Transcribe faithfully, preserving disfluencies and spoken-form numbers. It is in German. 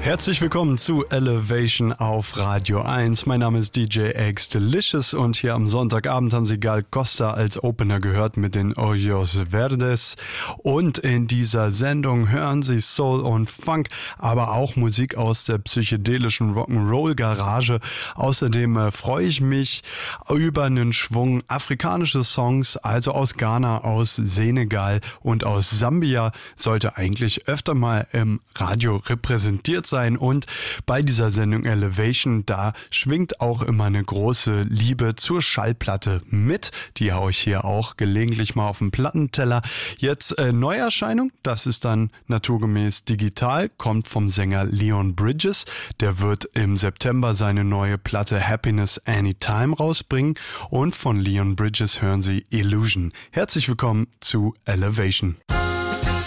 Herzlich willkommen zu Elevation auf Radio eins. Mein Name ist D J X Delicious und hier am Sonntagabend haben Sie Gal Costa als Opener gehört mit den Ojos Verdes. Und in dieser Sendung hören Sie Soul und Funk, aber auch Musik aus der psychedelischen Rock'n'Roll-Garage. Außerdem äh, freue ich mich über einen Schwung afrikanische Songs, also aus Ghana, aus Senegal und aus Sambia. Sollte eigentlich öfter mal im Radio repräsentiert sein. Sein. Und bei dieser Sendung Elevation, da schwingt auch immer eine große Liebe zur Schallplatte mit. Die haue ich hier auch gelegentlich mal auf den Plattenteller. Jetzt äh, Neuerscheinung, das ist dann naturgemäß digital, kommt vom Sänger Leon Bridges. Der wird im September seine neue Platte Happiness Anytime rausbringen. Und von Leon Bridges hören Sie Illusion. Herzlich willkommen zu Elevation.